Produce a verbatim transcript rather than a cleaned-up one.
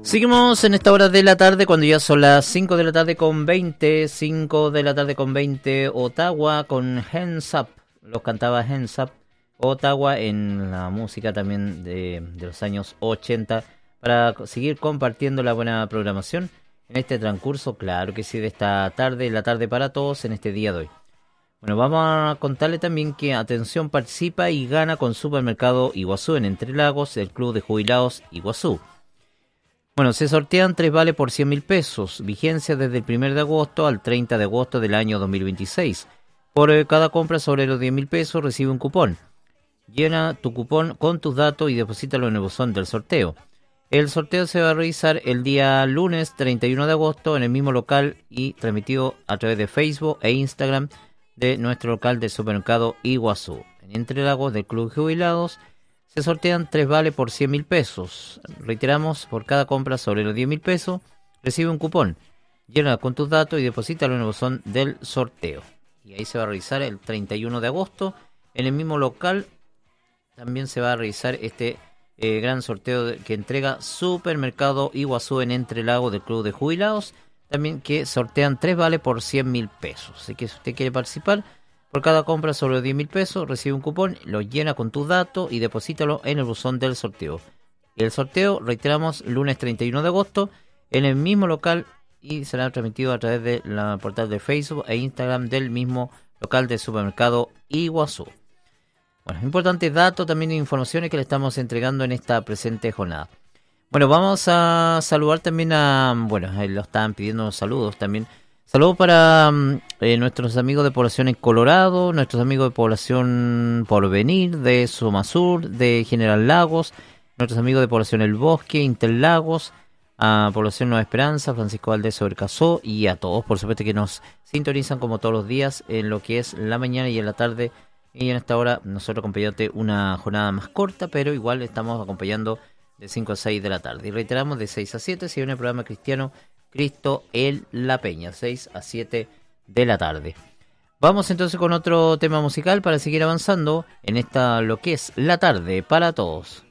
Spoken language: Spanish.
Seguimos en esta hora de la tarde cuando ya son las cinco de la tarde con veinte, cinco de la tarde con veinte, Ottawa con Hands Up, los cantaba Hands Up, Ottawa en la música también de, de los años ochenta, para seguir compartiendo la buena programación en este transcurso, claro que sí, de esta tarde, la tarde para todos en este día de hoy. Bueno, vamos a contarle también que, atención, participa y gana con Supermercado Iguazú en Entre Lagos, el Club de Jubilados Iguazú. Bueno, se sortean tres vales por cien mil pesos, vigencia desde el primero de agosto al treinta de agosto del año dos mil veintiséis. Por cada compra sobre los diez mil pesos recibe un cupón. Llena tu cupón con tus datos y deposítalo en el buzón del sorteo. El sorteo se va a realizar el día lunes treinta y uno de agosto en el mismo local y transmitido a través de Facebook e Instagram de nuestro local de Supermercado Iguazú. En Entre Lagos del Club de Jubilados se sortean tres vales por cien mil pesos. Reiteramos, por cada compra sobre los diez mil pesos, recibe un cupón. Llena con tus datos y deposítalo en el buzón del sorteo. Y ahí se va a realizar el treinta y uno de agosto. En el mismo local también se va a realizar este eh, gran sorteo de, que entrega Supermercado Iguazú en Entre Lagos del Club de Jubilados. También que sortean tres vales por cien mil pesos. Así que si usted quiere participar, por cada compra sobre los diez mil pesos, recibe un cupón, lo llena con tus datos y deposítalo en el buzón del sorteo. El sorteo, reiteramos, lunes treinta y uno de agosto, en el mismo local y será transmitido a través del portal de Facebook e Instagram del mismo local de Supermercado Iguazú. Bueno, importantes datos, también informaciones que le estamos entregando en esta presente jornada. Bueno, vamos a saludar también a... Bueno, ahí lo estaban pidiendo saludos también. Saludos para eh, nuestros amigos de población en Colorado, nuestros amigos de población Porvenir, de Somasur, de General Lagos, nuestros amigos de población El Bosque, Interlagos, a población Nueva Esperanza, Francisco Valdés Sobrecasó y a todos, por supuesto, que nos sintonizan como todos los días en lo que es la mañana y en la tarde. Y en esta hora nosotros acompañándote una jornada más corta, pero igual estamos acompañando de cinco a seis de la tarde. Y reiteramos, de seis a siete, si viene el programa cristiano Cristo en La Peña, seis a siete de la tarde. Vamos entonces con otro tema musical para seguir avanzando en esta, lo que es la tarde para todos.